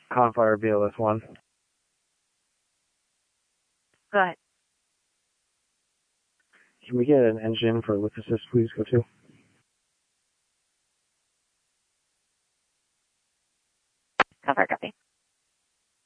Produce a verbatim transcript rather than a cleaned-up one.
Confire B L S one. Go ahead. Can we get an engine for lift assist, please? Go to. Confire, copy.